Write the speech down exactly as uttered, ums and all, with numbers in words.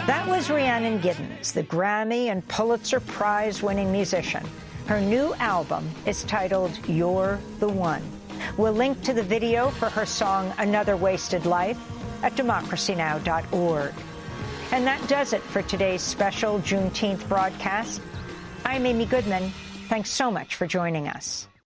That was Rhiannon Giddens, the Grammy and Pulitzer Prize-winning musician. Her new album is titled You're the One. We'll link to the video for her song Another Wasted Life at democracy now dot org. And that does it for today's special Juneteenth broadcast. I'm Amy Goodman. Thanks so much for joining us.